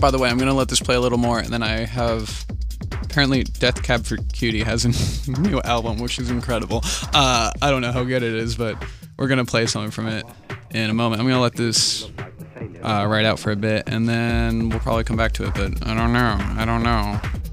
By the way, I'm gonna let this play a little more, and then I have... Apparently, Death Cab for Cutie has a new album, which is incredible. I don't know how good it is, but we're gonna play something from it in a moment. I'm gonna let this ride out for a bit, and then we'll probably come back to it, but I don't know.